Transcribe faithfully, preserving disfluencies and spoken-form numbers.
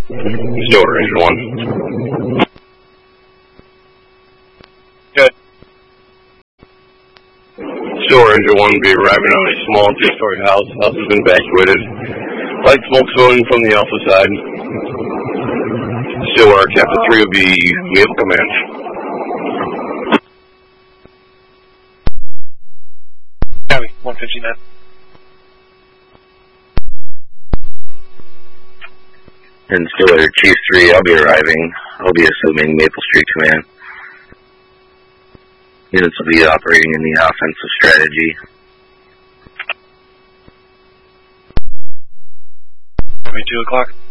Still Ranger one. Good. Still Ranger one be arriving on a small two-story house. House has been evacuated. Light smoke spilling from the Alpha side. Still our Captain three will be Naval Command. Copy, one fifty-nine. And Stiller, Chief three, I'll be arriving. I'll be assuming Maple Street Command. Units will be operating in the offensive strategy. Copy, two o'clock.